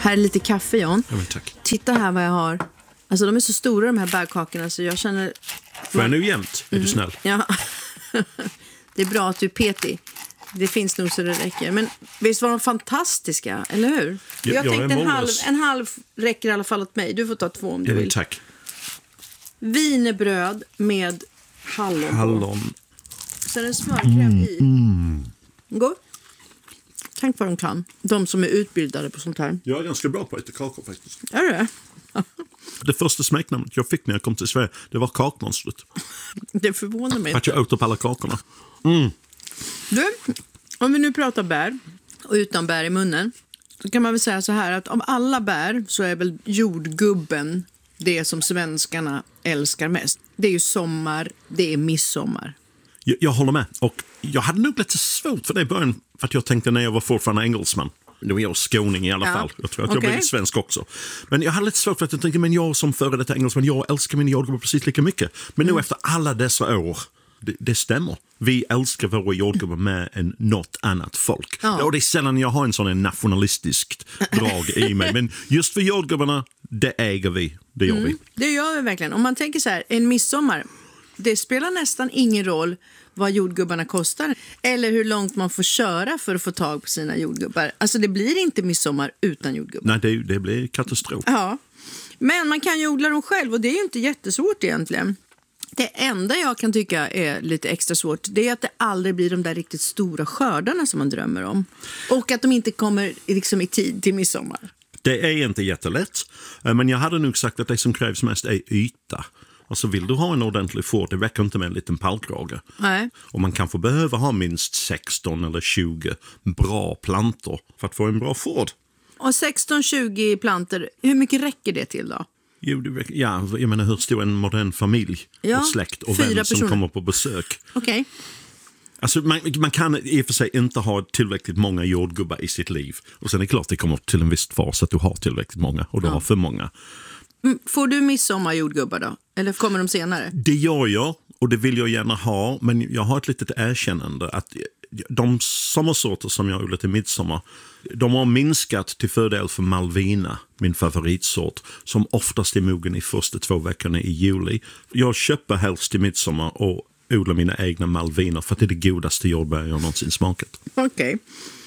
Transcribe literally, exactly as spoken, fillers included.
Här är lite kaffe, John. Ja, men tack. Titta här vad jag har. Alltså de är så stora de här bärkakorna så jag känner... Får jag nu jämt? Är mm. du snäll? Ja. Det är bra att du är petig. Det finns nog så det räcker. Men visst var de fantastiska, eller hur? Jag, jag tänkte en halv, en halv räcker i alla fall åt mig. Du får ta två om du ja, vill. Tack. Wienerbröd med hallon. Hallon. Sen är det smörkräm mm, i. Mm. Gå. Tänk vad de kan. De som är utbildade på sånt här. Jag är ganska bra på att äta kakor faktiskt. Är det? Det första smeknamnet jag fick när jag kom till Sverige, det var kakmonstret. Det förvånar mig. Att jag åt upp alla kakorna. Mm. Du, om vi nu pratar bär och utan bär i munnen, så kan man väl säga så här att av alla bär så är väl jordgubben det som svenskarna älskar mest. Det är ju sommar, det är midsommar. Jag, jag håller med. Och jag hade nog lite svårt för det i början. För att jag tänkte när jag var fortfarande engelsman. Nu är jag skåning i alla ja. fall. Jag tror att okay. jag blev svensk också. Men jag hade lite svårt för att jag tänkte, men jag som före detta engelsman, jag älskar min jordgubbar precis lika mycket. Men mm. nu efter alla dessa år, det, det stämmer. Vi älskar våra jordgubbar med än något annat folk. Ja. Och det är sällan jag har en sån nationalistisk drag i mig. Men just för jordgubbarna, det äger vi. Det gör mm. vi. Det gör vi verkligen. Om man tänker så här, en midsommar, det spelar nästan ingen roll vad jordgubbarna kostar eller hur långt man får köra för att få tag på sina jordgubbar. Alltså det blir inte midsommar utan jordgubbar. Nej, det, det blir katastrof. Ja, men man kan ju odla dem själv och det är ju inte jättesvårt egentligen. Det enda jag kan tycka är lite extra svårt, det är att det aldrig blir de där riktigt stora skördarna som man drömmer om. Och att de inte kommer liksom i tid till midsommar. Det är inte jättelätt, men jag hade nog sagt att det som krävs mest är yta. Alltså vill du ha en ordentlig fård, det räcker inte med en liten pallkrage. Nej. Och man kanske behöver ha minst sexton eller tjugo bra plantor för att få en bra fård. Och sexton tjugo plantor, hur mycket räcker det till då? Jo, det räcker, ja, jag menar hur stor en modern familj ja, och släkt och fyra vän personer. Som kommer på besök. Okej. Okay. Alltså man, man kan i och för sig inte ha tillräckligt många jordgubbar i sitt liv. Och sen är det klart det kommer till en viss fas att du har tillräckligt många och du ja. har för många. Får du midsommarjordgubbar då? Eller kommer de senare? Det gör jag och det vill jag gärna ha. Men jag har ett litet erkännande att de sommarsorter som jag odlat i midsommar, de har minskat till fördel för Malvina, min favoritsort, som oftast är mogen i första två veckorna i juli. Jag köper helst i midsommar och odlar mina egna Malviner för att det är det godaste jordbär jag någonsin smakat. Okej. Okay.